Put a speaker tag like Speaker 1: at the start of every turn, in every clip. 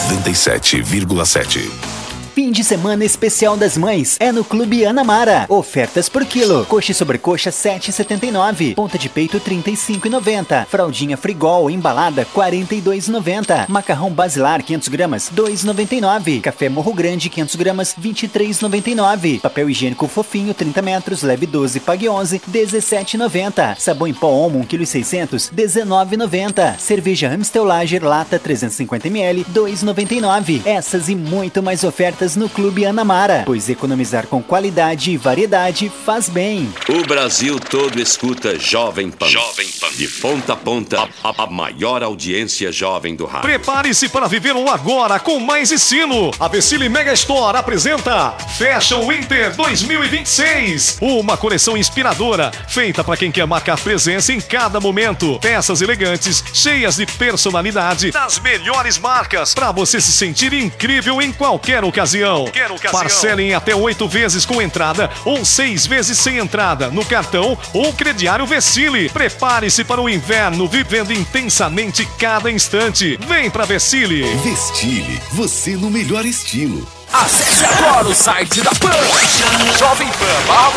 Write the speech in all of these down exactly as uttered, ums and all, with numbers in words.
Speaker 1: noventa e sete vírgula sete.
Speaker 2: Fim de semana especial das mães é no Clube Anamara. Ofertas por quilo. Coxa e sobrecoxa sete reais e setenta e nove centavos. Ponta de peito trinta e cinco reais e noventa centavos. Fraldinha Frigol embalada quarenta e dois reais e noventa centavos. Macarrão Basilar quinhentos gramas dois reais e noventa e nove centavos. Café Morro Grande quinhentos gramas vinte e três reais e noventa e nove centavos. Papel higiênico fofinho trinta metros leve doze pague onze dezessete reais e noventa centavos. Sabão em pó Omo um vírgula seis quilos dezenove reais e noventa centavos. Cerveja Amstel Lager lata trezentos e cinquenta mililitros dois reais e noventa e nove centavos. Essas e muito mais ofertas no Clube Anamara, pois economizar com qualidade e variedade faz bem.
Speaker 3: O Brasil todo escuta Jovem Pan. Jovem Pan. De ponta a ponta, a, a, a maior audiência jovem do rádio.
Speaker 4: Prepare-se para viver um agora com mais estilo. A Vecile Mega Store apresenta Fashion Winter dois mil e vinte e seis. Uma coleção inspiradora, feita para quem quer marcar presença em cada momento. Peças elegantes, cheias de personalidade, das melhores marcas, para você se sentir incrível em qualquer ocasião. Qualquer ocasião. Parcelem até oito vezes com entrada ou seis vezes sem entrada no cartão ou crediário Vecile. Prepare-se para o inverno vivendo intensamente cada instante. Vem pra Vecile.
Speaker 1: Vestile, você no melhor estilo.
Speaker 5: Acesse agora o site da Pan, jovem pan barra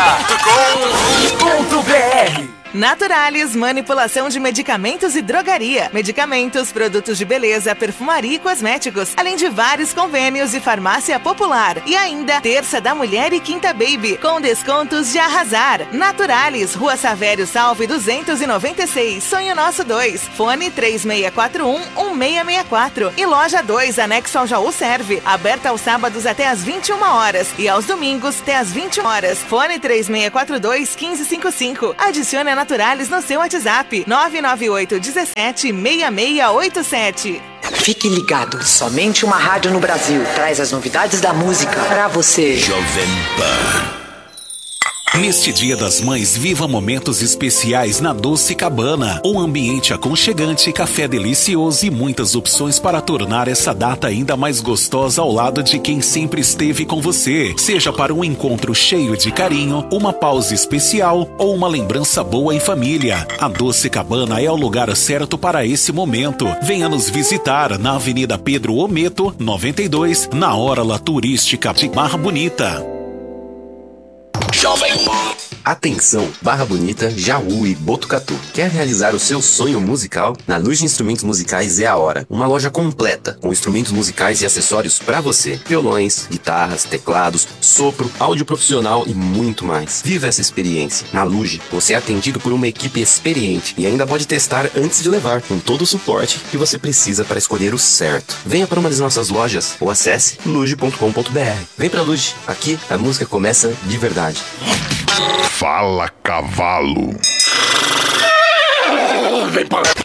Speaker 5: bonita ponto com ponto br.
Speaker 6: Naturalis, manipulação de medicamentos e drogaria. Medicamentos, produtos de beleza, perfumaria e cosméticos. Além de vários convênios e farmácia popular. E ainda, Terça da Mulher e Quinta Baby, com descontos de arrasar. Naturalis, Rua Savério Salve duzentos e noventa e seis, Sonho Nosso dois. Fone três seis quatro um, um seis seis quatro. E Loja dois, anexo ao Jaú Serve. Aberta aos sábados até às vinte e uma horas. E aos domingos até às vinte horas. Fone três seis quatro dois, um cinco cinco cinco. Adicione a Naturalis no seu WhatsApp nove nove oito um sete seis seis oito sete.
Speaker 7: Fique ligado, somente uma rádio no Brasil traz as novidades da música pra você.
Speaker 1: Jovem Pan.
Speaker 8: Neste Dia das Mães, viva momentos especiais na Doce Cabana. Um ambiente aconchegante, café delicioso e muitas opções para tornar essa data ainda mais gostosa ao lado de quem sempre esteve com você. Seja para um encontro cheio de carinho, uma pausa especial ou uma lembrança boa em família. A Doce Cabana é o lugar certo para esse momento. Venha nos visitar na Avenida Pedro Ometo, noventa e dois, na Orla Turística de Barra Bonita.
Speaker 5: Jovem
Speaker 9: Atenção, Barra Bonita, Jaú e Botucatu. Quer realizar o seu sonho musical? Na Luz de Instrumentos Musicais é a hora. Uma loja completa, com instrumentos musicais e acessórios pra você. Violões, guitarras, teclados, sopro, áudio profissional e muito mais. Viva essa experiência. Na Luz, você é atendido por uma equipe experiente e ainda pode testar antes de levar, com todo o suporte que você precisa para escolher o certo. Venha para uma das nossas lojas ou acesse luge ponto com ponto br. Vem pra Luz. Aqui a música começa de verdade.
Speaker 1: Fala, cavalo.
Speaker 5: Vem para